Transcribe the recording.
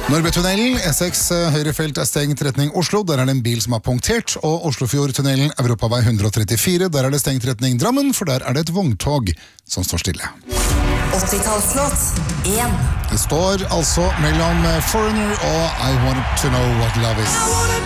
Norgetunnelen, E6 høyrefelt stengt retning Oslo, der det en bil som har punktert, og Oslofjordtunnelen, Europavei 134, der det stengt retning Drammen, for der det et vogntog som står stille. 80-tallslåt 1. Det står altså mellom Foreigner og I Want to Know What Love Is.